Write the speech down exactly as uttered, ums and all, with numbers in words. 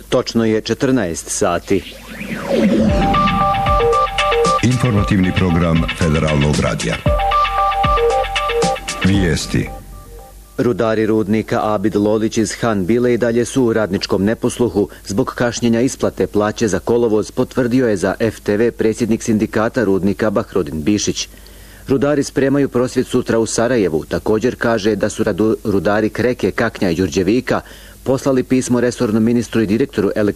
Točno je četrnaest sati. Informativni program Federalnog radija. Vijesti. Rudari rudnika Abid Lolić iz Han Bile i dalje su u radničkom neposluhu. Zbog kašnjenja isplate plaće za kolovoz potvrdio je za F T V predsjednik sindikata rudnika Bahrodin Bišić. Rudari spremaju prosvjed sutra u Sarajevu. Također kaže da su rudari Kreke, Kaknja i Đurđevika poslali pismo resornom ministru i direktoru električnog